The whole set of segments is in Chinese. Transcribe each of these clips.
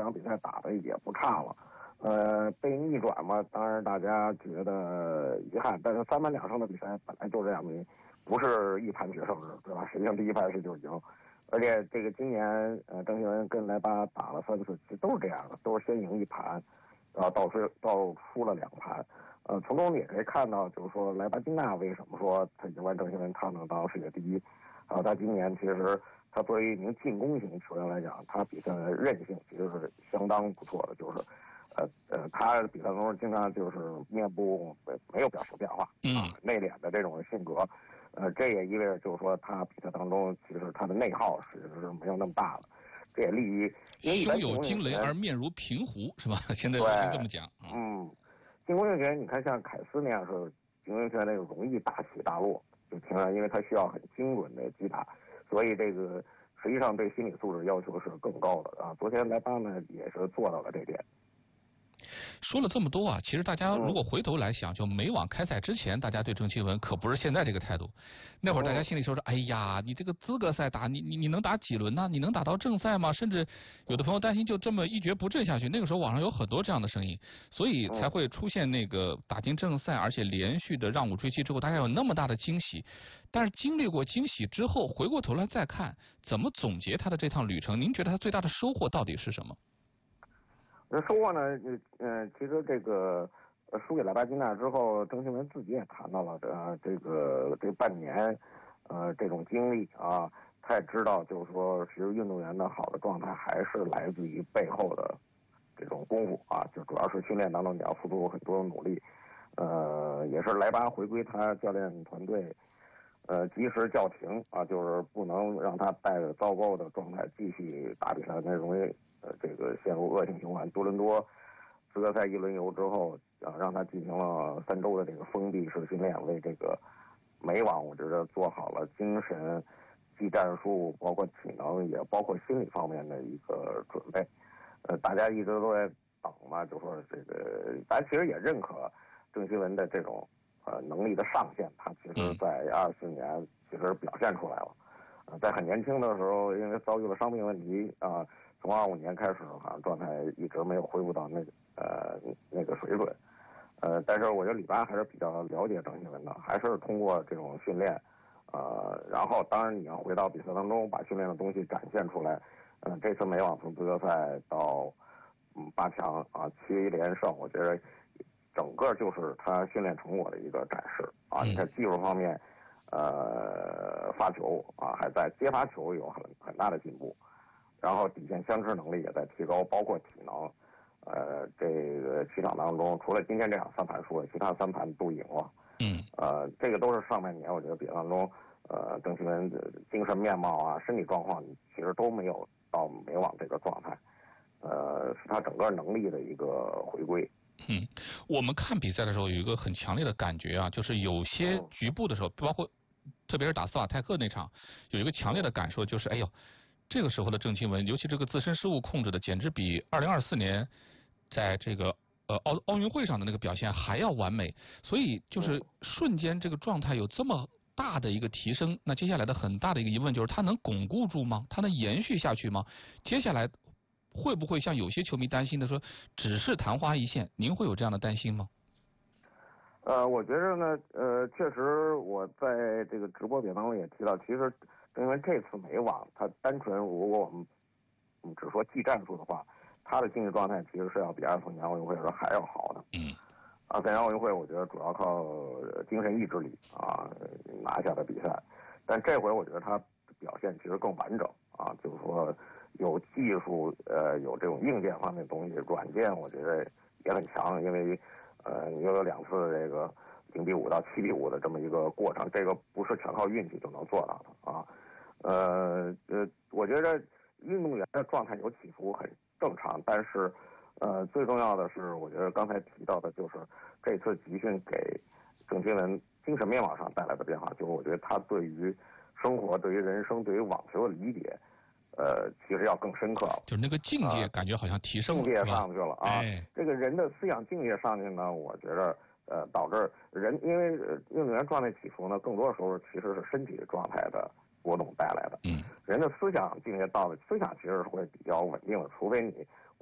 场比赛打的也不差了。被逆转嘛，当然大家觉得遗憾，但是3盘2胜的比赛本来就这样的，不是一盘决胜制，对吧？谁赢第一盘谁就赢。而且这个今年郑钦文跟莱巴打了3次，其实都是这样的，都是先赢1盘，然后到输了2盘。从中也可以看到，就是说莱巴金纳为什么说他赢完郑钦文他能当世界第一。他今年其实他作为一名进攻型球员来讲，他比赛的韧性其实是相当不错的，就是他比赛中经常就是面部没有表情变化，内敛的这种性格，这也意味着就是说他比赛当中其实他的内耗其实是没有那么大了，这也利于胸有惊雷而面如平湖，是吧？现在是这么讲。 进攻型球员你看像凯斯那样是进攻型球员那种容易大起大落，就平常因为他需要很精准的击打，所以这个实际上对心理素质要求是更高的啊。昨天莱巴呢也是做到了这点。 说了这么多啊，其实大家如果回头来想，就美网开赛之前，大家对郑钦文可不是现在这个态度。那会儿大家心里说哎呀，你这个资格赛打你能打几轮呢？你能打到正赛吗？甚至有的朋友担心就这么一蹶不振下去。那个时候网上有很多这样的声音，所以才会出现那个打进正赛，而且连续的让五追七之后，大家有那么大的惊喜。但是经历过惊喜之后，回过头来再看，怎么总结他的这趟旅程？您觉得他最大的收获到底是什么？ 收获呢？其实这个输给莱巴金纳之后，郑钦文自己也谈到了这半年这种经历啊，他也知道就是说，其实运动员的好的状态还是来自于背后的这种功夫啊，就主要是训练当中你要付出很多努力。也是莱巴回归他教练团队，及时叫停啊，就是不能让他带着糟糕的状态继续打比赛，那容易这个陷入恶性循环。多伦多资格赛1轮游之后，让他进行了3周的这个封闭式训练，为这个美网我觉得做好了精神、技战术，包括体能，也包括心理方面的一个准备。大家一直都在等嘛，就说这个，咱其实也认可郑钦文的这种能力的上限，他其实在24年其实表现出来了。在很年轻的时候，因为遭遇了伤病问题啊，从25年开始好像状态一直没有恢复到那个水准。但是我觉得里巴还是比较了解郑钦文的，还是通过这种训练，然后当然你要回到比赛当中把训练的东西展现出来。这次美网从资格赛到8强啊7连胜，我觉得整个就是他训练成果的一个展示啊。你看技术方面，发球啊还在接发球有很大的进步，然后底线相持能力也在提高，包括体能。这个7场当中，除了今天这场3盘输了，其他3盘都赢了。这个都是上半年我觉得比赛当中，郑钦文精神面貌啊、身体状况其实都没有到美网这个状态，是他整个能力的一个回归。 我们看比赛的时候有一个很强烈的感觉啊，就是有些局部的时候，包括特别是打斯瓦泰克那场，有一个强烈的感受就是，哎呦，这个时候的郑钦文，尤其这个自身失误控制的，简直比2024年在这个奥运会上的那个表现还要完美，所以就是瞬间这个状态有这么大的一个提升。那接下来的很大的一个疑问就是，他能巩固住吗？他能延续下去吗？接下来会不会像有些球迷担心的说，只是昙花一现？您会有这样的担心吗？ 我觉得呢，确实我在这个直播点当中也提到，其实因为这次美网，它单纯如果我们只说技战术的话，他的竞技状态其实是要比24年奥运会的时候还要好的。24年奥运会我觉得主要靠精神意志力啊拿下的比赛，但这回我觉得他表现其实更完整啊，就是说有技术，有这种硬件方面的东西，软件我觉得也很强，因为你又有2次这个0-5到7-5的这么一个过程，这个不是全靠运气就能做到的啊。我觉得运动员的状态有起伏很正常，但是最重要的是，我觉得刚才提到的就是这次集训给郑钦文精神面貌上带来的变化，就是我觉得他对于生活、对于人生、对于网球的理解，其实要更深刻了， 就是那个境界感觉好像提升了， 境界上去了啊。这个人的思想境界上去呢，我觉得导致人，因为运动员状态起伏呢，更多的时候其实是身体状态的波动带来的。人的思想境界到了，思想其实会比较稳定的，除非你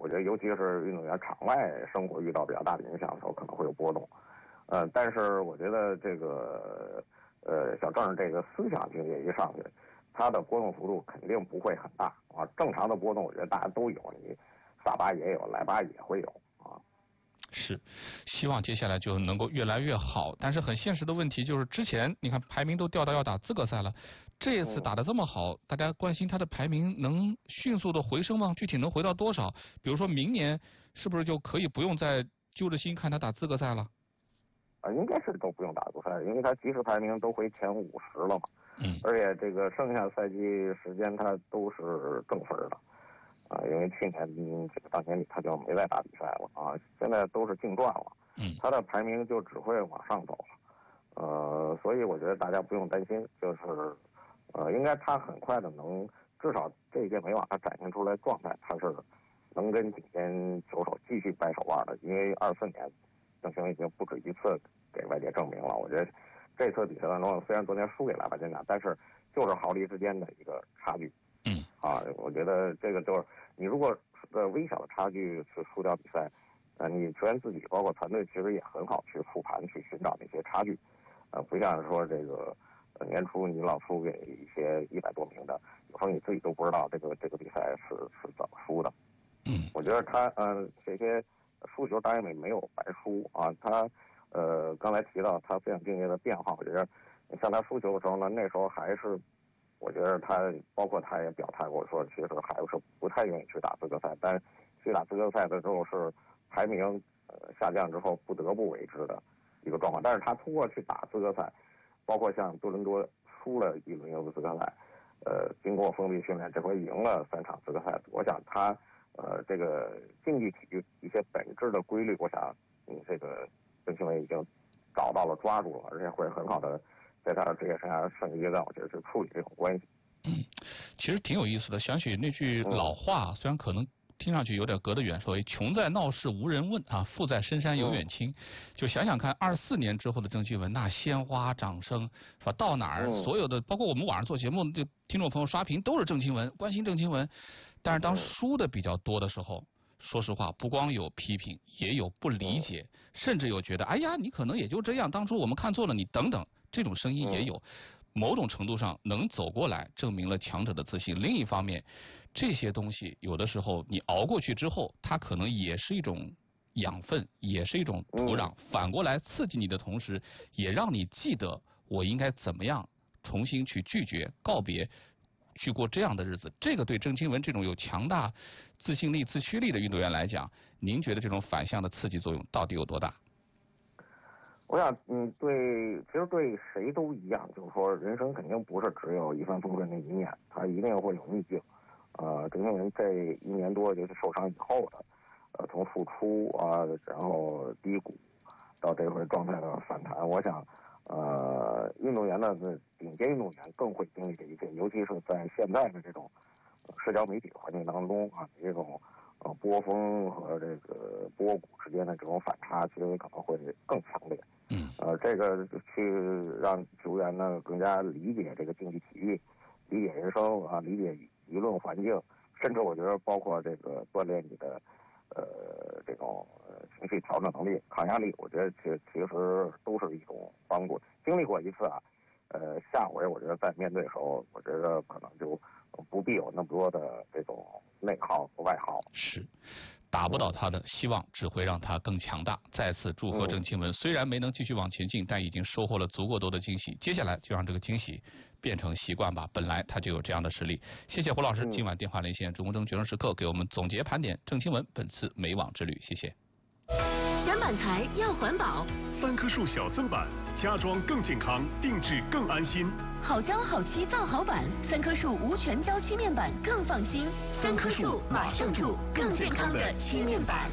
我觉得尤其是运动员场外生活遇到比较大的影响的时候，可能会有波动。但是我觉得这个小郑这个思想境界一上去，他的波动幅度肯定不会很大啊。正常的波动，我觉得大家都有，你萨巴也有，莱巴也会有啊。 是，希望接下来就能够越来越好。但是很现实的问题就是，之前你看排名都掉到要打资格赛了，这一次打得这么好，大家关心他的排名能迅速的回升吗？具体能回到多少？比如说明年是不是就可以不用再揪着心看他打资格赛了？ 应该是都不用打资格赛，因为他即时排名都回前50了嘛。而且这个剩下赛季时间他都是正分的。因为去年这个到年底他就没再打比赛了啊，现在都是净赚了，他的排名就只会往上走了，所以我觉得大家不用担心，就是应该他很快的能，至少这一届美网他展现出来状态，他是能跟顶尖球手继续掰手腕的，因为24年郑钦文已经不止一次给外界证明了，我觉得这次比赛当中虽然昨天输给莱巴金纳，但是就是毫厘之间的一个差距。我觉得这个就是你如果微小的差距去输掉比赛，你球员自己包括团队其实也很好去复盘去寻找那些差距，不像说这个年初你老输给一些100多名的，有时候你自己都不知道这个比赛是怎么输的。我觉得他这些输球当然也没有白输啊，他刚才提到他思想境界的变化，我觉得像他输球的时候呢，那时候还是。我觉得他包括他也表态过说，其实还是不太愿意去打资格赛，但去打资格赛的时候是排名下降之后不得不为之的一个状况。但是他通过去打资格赛，包括像多伦多输了1轮游资格赛，经过封闭训练，这回赢了3场资格赛，我想他这个竞技体育一些本质的规律，我想这个郑钦文已经找到了抓住了，而且会很好的。在他的职业生涯剩余阶段，我觉得是处理这种关系。 其实挺有意思的。想起那句老话，虽然可能听上去有点隔得远，说“穷在闹市无人问啊，富在深山有远亲”。就想想看，24年之后的郑钦文，那鲜花掌声是吧？到哪儿所有的，包括我们晚上做节目，这听众朋友刷屏都是郑钦文，关心郑钦文。但是当输的比较多的时候，说实话，不光有批评，也有不理解，甚至有觉得，哎呀，你可能也就这样，当初我们看错了你等等。这种声音也有，某种程度上能走过来，证明了强者的自信。另一方面，这些东西有的时候你熬过去之后，它可能也是一种养分，也是一种土壤，反过来刺激你的同时，也让你记得我应该怎么样重新去拒绝、告别，去过这样的日子。这个对郑钦文这种有强大自信力、自驱力的运动员来讲，您觉得这种反向的刺激作用到底有多大？ 我想，其实对谁都一样，就是说，人生肯定不是只有一帆风顺的一面，他一定会有逆境。郑钦文这1年多就是受伤以后的，从复出然后低谷，到这回状态的反弹，我想，运动员呢，顶尖运动员更会经历这一切，尤其是在现在的这种社交媒体环境当中这种。波峰和这个波谷之间的这种反差，其实可能会更强烈。这个去让球员呢更加理解这个竞技体育，理解人生理解舆论环境，甚至我觉得包括这个锻炼你的这种情绪调整能力、抗压力，我觉得其实都是一种帮助。经历过一次下回我觉得在面对的时候，我觉得可能就不必有那么多的这种内耗和外耗。 是，打不倒他的，希望只会让他更强大。再次祝贺郑钦文，虽然没能继续往前进，但已经收获了足够多的惊喜。接下来就让这个惊喜变成习惯吧，本来他就有这样的实力。谢谢胡老师今晚电话连线中国争决胜时刻给我们总结盘点郑钦文本次美网之旅，谢谢。 选板材要环保 ，3棵树小僧板，家装更健康，定制更安心。 好胶好漆造好板，3棵树无全胶漆面板更放心。3棵树马上住，更健康的漆面板。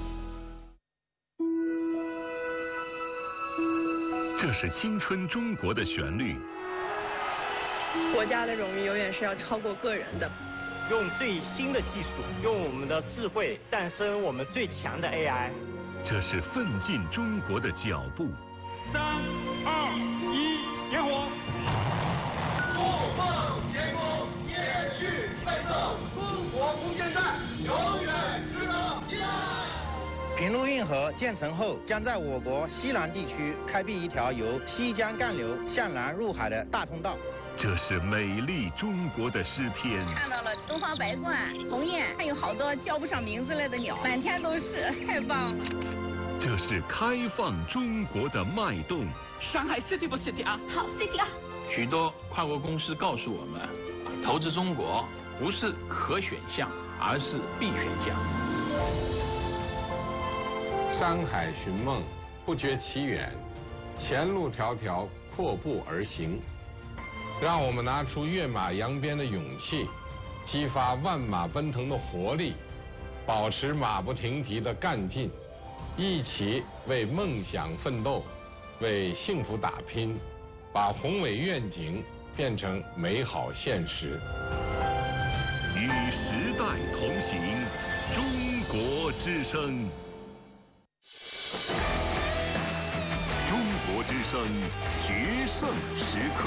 这是青春中国的旋律。 国家的荣誉永远是要超过个人的。 用最新的技术，用我们的智慧诞生我们最强的 AI。 这是奋进中国的脚步。 3、2、1，点火！ 不放前功，延续奋斗，中国无限战，永远之道。 平陆运河建成后，将在我国西南地区开辟一条由西江干流向南入海的大通道。 这是美丽中国的诗篇。 看到了东方白鹳、鸿雁，还有好多叫不上名字来的鸟，满天都是，太棒了。 这是开放中国的脉动。 上海 City 不 City 啊？好 City 啊！ 许多跨国公司告诉我们，投资中国不是可选项，而是必选项。 山海寻梦，不觉其远，前路迢迢，阔步而行。让我们拿出跃马扬鞭的勇气，激发万马奔腾的活力，保持马不停蹄的干劲，一起为梦想奋斗，为幸福打拼，把宏伟愿景变成美好现实。 与时代同行，中国之声。中国之声决胜时刻。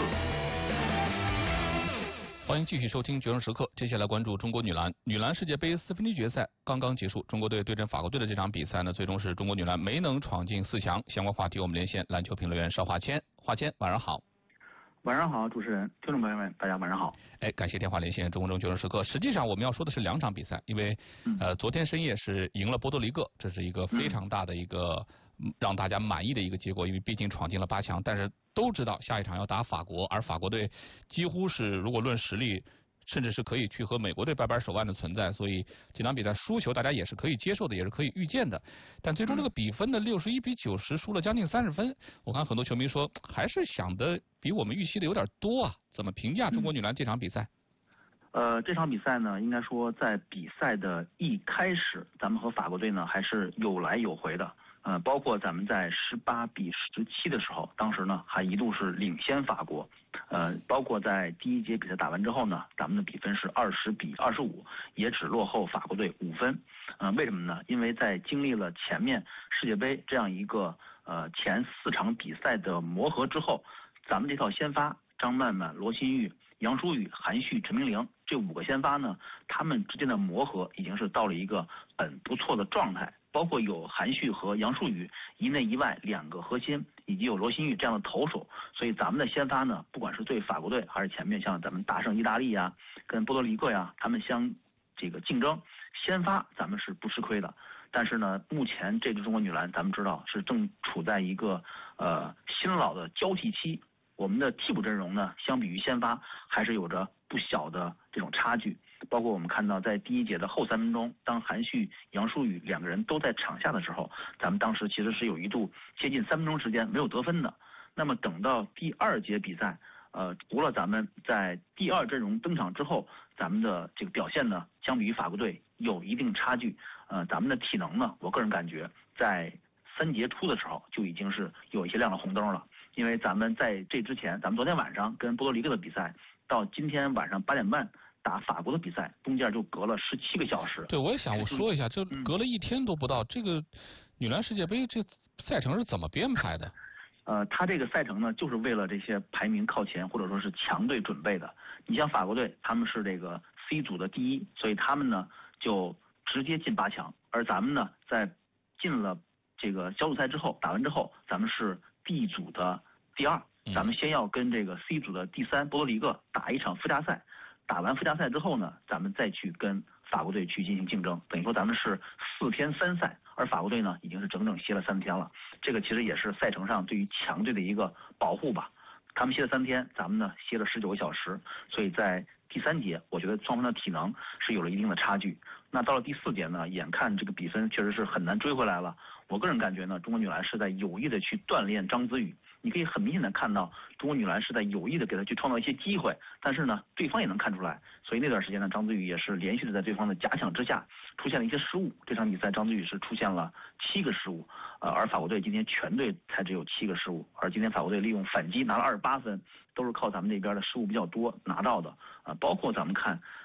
欢迎继续收听《决胜时刻》，接下来关注中国女篮世界杯4分之一决赛刚刚结束，中国队对阵法国队的这场比赛呢，最终是中国女篮没能闯进4强。相关话题我们连线篮球评论员邵华谦。华谦，晚上好。 晚上好，主持人，听众朋友们，大家晚上好。 感谢电话连线中国决胜时刻。实际上我们要说的是2场比赛，因为昨天深夜是赢了波多黎各，这是一个非常大的一个让大家满意的一个结果，因为毕竟闯进了8强，但是都知道下一场要打法国，而法国队几乎是如果论实力，甚至是可以去和美国队掰掰手腕的存在，所以这场比赛输球大家也是可以接受的，也是可以预见的。但最终这个比分的61比90，输了将近30分。我看很多球迷说，还是想的比我们预期的有点多啊。怎么评价中国女篮这场比赛？ 这场比赛呢，应该说在比赛的一开始，咱们和法国队呢还是有来有回的。包括咱们在18比17的时候，当时呢还一度是领先法国。包括在第1节比赛打完之后呢，咱们的比分是20比25，也只落后法国队5分。为什么呢？因为在经历了前面世界杯这样一个前4场比赛的磨合之后，咱们这套先发张曼曼、罗新玉、杨舒雨、韩旭、陈明玲这5个先发呢，他们之间的磨合已经是到了一个很不错的状态。包括有韩旭和杨舒雨一内一外2个核心，以及有罗新玉这样的投手，所以咱们的先发呢，不管是对法国队还是前面像咱们大胜意大利呀、跟波多黎各呀，他们相竞争，先发咱们是不吃亏的。但是呢，目前这支中国女篮咱们知道是正处在一个新老的交替期，我们的替补阵容呢，相比于先发还是有着不小的这种差距。包括我们看到在第1节的后3分钟，当韩旭、杨舒雨2个人都在场下的时候，咱们当时其实是有一度接近3分钟时间没有得分的。那么等到第2节比赛，除了咱们在第2阵容登场之后，咱们的这个表现呢，相比于法国队有一定差距。咱们的体能呢，我个人感觉在3节初的时候就已经是有一些亮了红灯了。因为咱们在这之前，咱们昨天晚上跟波多黎各的比赛，到今天晚上8点半打法国的比赛，中间就隔了17个小时。 对，我也想我说一下，这隔了1天都不到，这个女篮世界杯这赛程是怎么编排的？ 他这个赛程呢，就是为了这些排名靠前或者说是强队准备的。你像法国队，他们是这个 C 组的第1，所以他们呢就直接进8强，而咱们呢在进了这个小组赛之后，打完之后，咱们是 D 组的第2，咱们先要跟这个 C 组的第3波多黎各打一场附加赛。打完附加赛之后呢，咱们再去跟法国队去进行竞争，等于说咱们是4天3赛，而法国队呢已经是整整歇了3天了。这个其实也是赛程上对于强队的一个保护吧。他们歇了3天，咱们呢歇了19个小时，所以在第3节，我觉得双方的体能是有了一定的差距。那到了第4节呢，眼看这个比分确实是很难追回来了。我个人感觉呢，中国女篮是在有意的去锻炼张子雨。你可以很明显的看到，中国女篮是在有意的给她去创造一些机会，但是呢，对方也能看出来。所以那段时间呢，张子雨也是连续的在对方的夹抢之下出现了一些失误。这场比赛张子雨是出现了7个失误，而法国队今天全队才只有7个失误。而今天法国队利用反击拿了28分，都是靠咱们这边的失误比较多拿到的。包括咱们看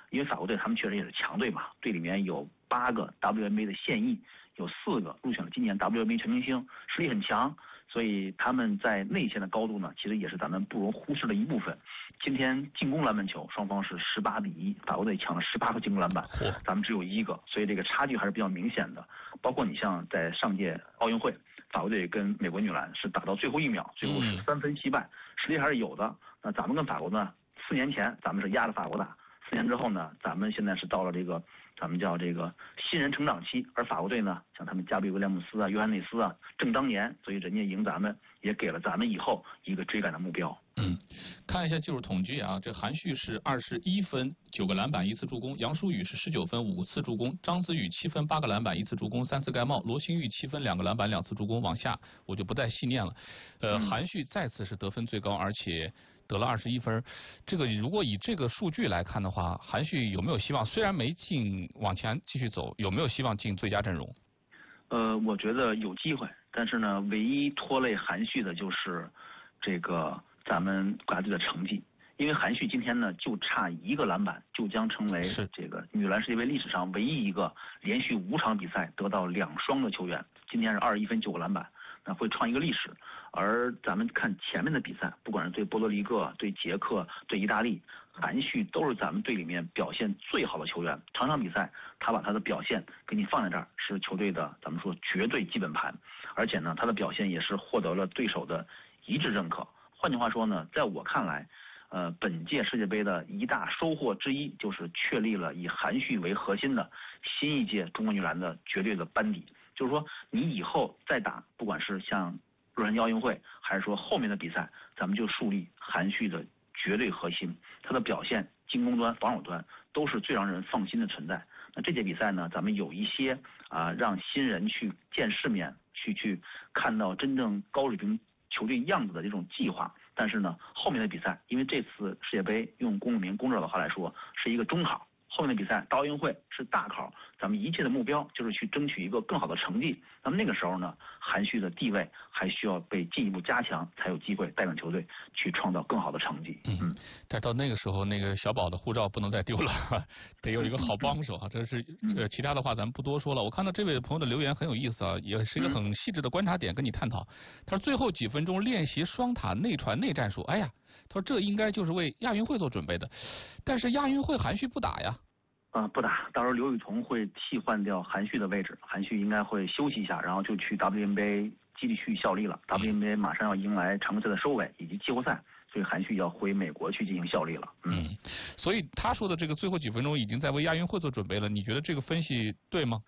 因为法国队他们确实也是强队嘛，队里面有8个 WNBA 的现役，有4个入选了今年 WNBA 全明星，实力很强，所以他们在内线的高度呢，其实也是咱们不容忽视的一部分。今天进攻篮板球双方是18-1，法国队抢了18个进攻篮板，咱们只有1个，所以这个差距还是比较明显的。包括你像在上届奥运会，法国队跟美国女篮是打到最后1秒，最后是3分惜败，实力还是有的。那咱们跟法国呢，4年前咱们是压着法国打，4年之后呢，咱们现在是到了这个咱们叫这个新人成长期，而法国队呢，像他们加比威廉姆斯啊、约翰内斯啊，正当年，所以人家赢咱们，也给了咱们以后一个追赶的目标。 看一下技术统计啊，这韩旭是21分9个篮板1次助攻，杨舒雨是19分5次助攻，张子宇7分8个篮板1次助攻3次盖帽，罗新玉7分2个篮板2次助攻，往下我就不再细念了。韩旭再次是得分最高，而且得了21分。这个如果以这个数据来看的话，韩旭有没有希望？虽然没进，往前继续走，有没有希望进最佳阵容？ 我觉得有机会，但是呢，唯一拖累韩旭的就是这个咱们国家队的成绩，因为韩旭今天呢就差1个篮板，就将成为这个女篮世界杯历史上唯一一个连续5场比赛得到2双的球员。今天是21分9个篮板，那会创一个历史。而咱们看前面的比赛，不管是对波多黎各、对捷克、对意大利，韩旭都是咱们队里面表现最好的球员。场场比赛他把他的表现给你放在这儿，是球队的咱们说绝对基本盘，而且呢他的表现也是获得了对手的一致认可。换句话说呢，在我看来，本届世界杯的一大收获之一就是确立了以韩旭为核心的新一届中国女篮的绝对的班底。就是说，你以后再打，不管是像洛杉矶奥运会，还是说后面的比赛，咱们就树立韩旭的绝对核心，他的表现、进攻端、防守端都是最让人放心的存在。那这届比赛呢，咱们有一些让新人去见世面，去看到真正高水平球队样子的这种计划。但是呢，后面的比赛，因为这次世界杯用龚路明龚指导的话来说，是一个中考。后面的比赛到奥运会是大考，咱们一切的目标就是去争取一个更好的成绩。那么那个时候呢，韩旭的地位还需要被进一步加强，才有机会带领球队去创造更好的成绩。 但到那个时候，那个小宝的护照不能再丢了，得有一个好帮手啊。这是其他的话咱们不多说了。我看到这位朋友的留言很有意思啊，也是一个很细致的观察点，跟你探讨。他说最后几分钟练习双塔内传内战术，哎呀。他说这应该就是为亚运会做准备的，但是亚运会韩旭不打呀。 不打，到时候刘雨桐会替换掉韩旭的位置，韩旭应该会休息一下，然后就去 WNBA 继续效力了。WNBA 马上要迎来常规赛的收尾以及季后赛，所以韩旭要回美国去进行效力了。 所以他说的这个最后几分钟已经在为亚运会做准备了，你觉得这个分析对吗？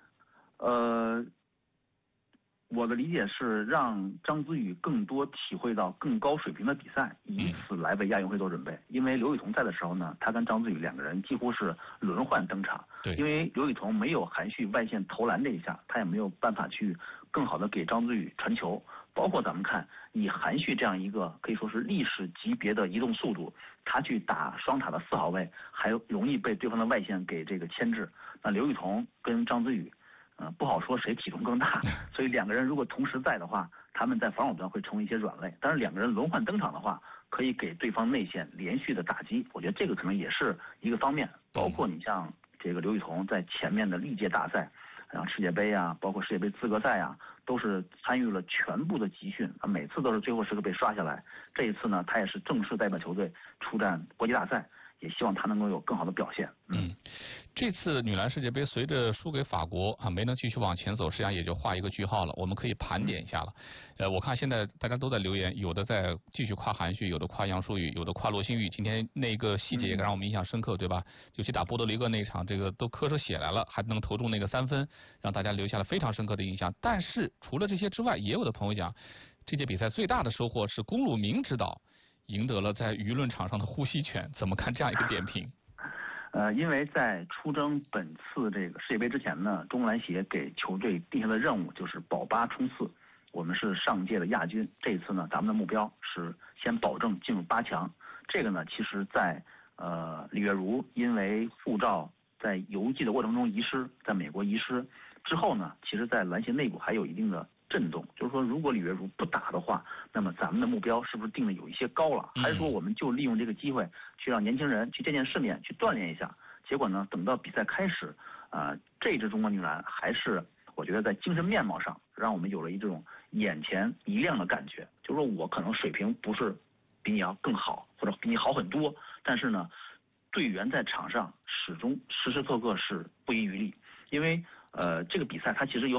我的理解是让张子宇更多体会到更高水平的比赛，以此来为亚运会做准备。因为刘雨桐在的时候呢，他跟张子宇2个人几乎是轮换登场。 对， 因为刘雨桐没有韩旭外线投篮这一下，他也没有办法去更好的给张子宇传球。包括咱们看，以韩旭这样一个可以说是历史级别的移动速度，他去打双塔的4号位，还容易被对方的外线给这个牵制。那刘雨桐跟张子宇。不好说谁体重更大，所以2个人如果同时在的话，他们在防守端会成为一些软肋。但是2个人轮换登场的话，可以给对方内线连续的打击。我觉得这个可能也是一个方面。包括你像这个刘雨桐在前面的历届大赛，像世界杯啊，包括世界杯资格赛啊，都是参与了全部的集训，每次都是最后时刻被刷下来。这一次呢，他也是正式代表球队出战国际大赛。也希望他能够有更好的表现。 这次女篮世界杯随着输给法国没能继续往前走，实际上也就画一个句号了。我们可以盘点一下了。我看现在大家都在留言，有的在继续夸韩旭，有的夸杨舒雨，有的夸罗新玉。今天那个细节也让我们印象深刻，对吧？尤其打波多黎各那场，这个都磕出血来了，还能投中那个3分，让大家留下了非常深刻的印象。但是除了这些之外，也有的朋友讲，这届比赛最大的收获是龚路明指导赢得了在舆论场上的呼吸权，怎么看这样一个点评？ 因为在出征本次这个世界杯之前呢，中国篮协给球队定下的任务就是保8冲4。我们是上届的亚军，这一次呢，咱们的目标是先保证进入8强。这个呢，其实在李月如因为护照在邮寄的过程中遗失，在美国遗失之后呢，其实在篮协内部还有一定的震动，就是说，如果李月如不打的话，那么咱们的目标是不是定的有一些高了？还是说我们就利用这个机会去让年轻人去见见世面，去锻炼一下？ 结果呢，等到比赛开始，这支中国女篮还是我觉得在精神面貌上，让我们有了一种眼前一亮的感觉。就是说我可能水平不是比你要更好，或者比你好很多，但是呢，队员在场上始终时时刻刻是不遗余力，因为这个比赛它其实有